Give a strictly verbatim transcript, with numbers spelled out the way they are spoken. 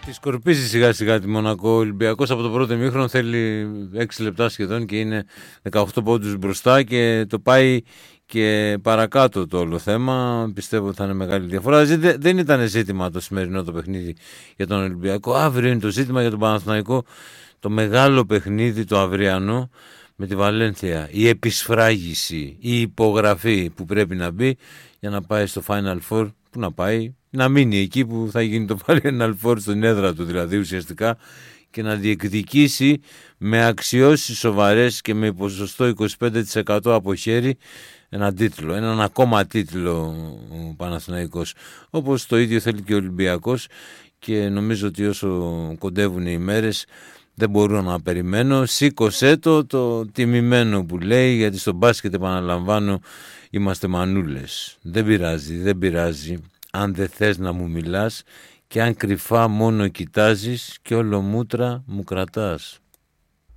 Τη σκορπίζει σιγά σιγά τη Μονακό. Ο Ολυμπιακός από το πρώτο ημίχρονο θέλει έξι λεπτά σχεδόν και είναι δεκαοκτώ πόντους μπροστά και το πάει και παρακάτω το όλο θέμα. Πιστεύω ότι θα είναι μεγάλη διαφορά. Δεν ήταν ζήτημα το σημερινό το παιχνίδι για τον Ολυμπιακό. Αύριο είναι το ζήτημα για τον Παναθηναϊκό. Το μεγάλο παιχνίδι το αυριανό με τη Βαλένθια. Η επισφράγιση, η υπογραφή που πρέπει να μπει για να πάει στο Final Four. Που να πάει, να μείνει εκεί που θα γίνει το Final Four στην έδρα του δηλαδή ουσιαστικά και να διεκδικήσει με αξιώσεις σοβαρές και με ποσοστό είκοσι πέντε τοις εκατό από χέρι ένα τίτλο, έναν ακόμα τίτλο ο Παναθηναϊκός, όπως το ίδιο θέλει και ο Ολυμπιακός και νομίζω ότι όσο κοντεύουν οι μέρες δεν μπορώ να περιμένω. Σήκωσέ το, το τιμημένο που λέει, γιατί στο μπάσκετ επαναλαμβάνω είμαστε μανούλες. Δεν πειράζει, δεν πειράζει αν δεν θες να μου μιλάς και αν κρυφά μόνο κοιτάζεις και όλο μούτρα μου κρατάς.